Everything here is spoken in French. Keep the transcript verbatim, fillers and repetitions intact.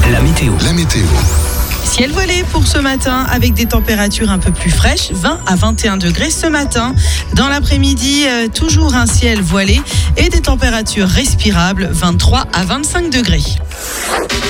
La météo. La météo. Ciel voilé pour ce matin avec des températures un peu plus fraîches, vingt à vingt et un degrés ce matin. Dans l'après-midi, euh, toujours un ciel voilé et des températures respirables, vingt-trois à vingt-cinq degrés.